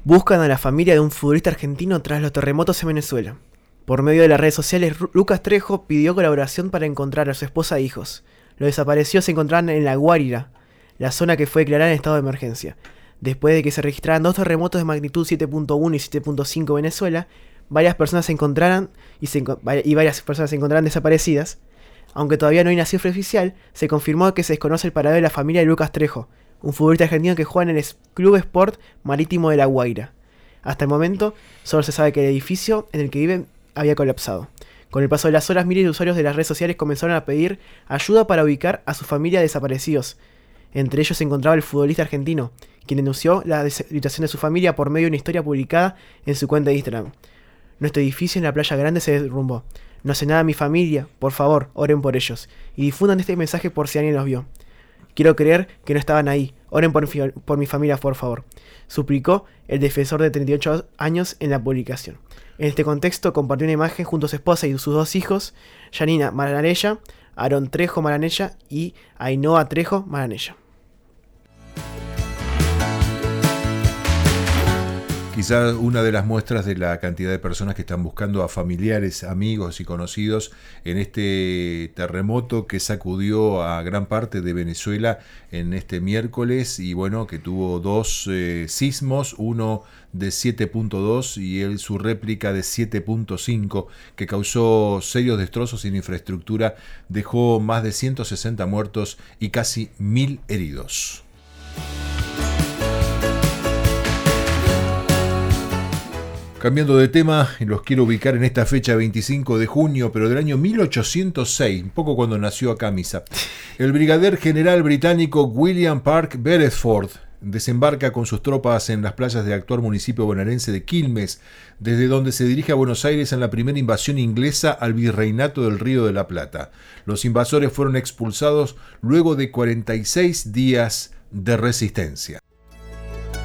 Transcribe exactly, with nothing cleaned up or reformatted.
Buscan a la familia de un futbolista argentino tras los terremotos en Venezuela. Por medio de las redes sociales, Lucas Trejo pidió colaboración para encontrar a su esposa e hijos. Los desaparecidos se encontraban en La Guaira, la zona que fue declarada en estado de emergencia. Después de que se registraran dos terremotos de magnitud siete punto uno y siete punto cinco en Venezuela, varias personas se encontraran y, se, y varias personas se encontraran desaparecidas. Aunque todavía no hay una cifra oficial, se confirmó que se desconoce el paradero de la familia de Lucas Trejo, un futbolista argentino que juega en el Club Sport Marítimo de La Guaira. Hasta el momento, solo se sabe que el edificio en el que viven había colapsado. Con el paso de las horas, miles de usuarios de las redes sociales comenzaron a pedir ayuda para ubicar a su familia desaparecidos. Entre ellos se encontraba el futbolista argentino, quien denunció la deshabitación de su familia por medio de una historia publicada en su cuenta de Instagram. Nuestro edificio en la Playa Grande se derrumbó. No sé nada de mi familia, por favor, oren por ellos. Y difundan este mensaje por si alguien los vio. Quiero creer que no estaban ahí. Oren por mi, por mi familia, por favor. Suplicó el defensor de treinta y ocho años en la publicación. En este contexto compartió una imagen junto a su esposa y sus dos hijos, Yanina Maranella, Aarón Trejo Maranella y Ainhoa Trejo Maranella. Quizá una de las muestras de la cantidad de personas que están buscando a familiares, amigos y conocidos en este terremoto que sacudió a gran parte de Venezuela en este miércoles y bueno, que tuvo dos eh, sismos, uno de siete punto dos y él su réplica de siete punto cinco, que causó serios destrozos en infraestructura, dejó más de ciento sesenta muertos y casi mil heridos. Cambiando de tema, los quiero ubicar en esta fecha veinticinco de junio, pero del año mil ochocientos seis, un poco cuando nació acá Misa. El brigadier general británico William Parke Beresford desembarca con sus tropas en las playas del actual municipio bonaerense de Quilmes, desde donde se dirige a Buenos Aires en la primera invasión inglesa al virreinato del Río de la Plata. Los invasores fueron expulsados luego de cuarenta y seis días de resistencia.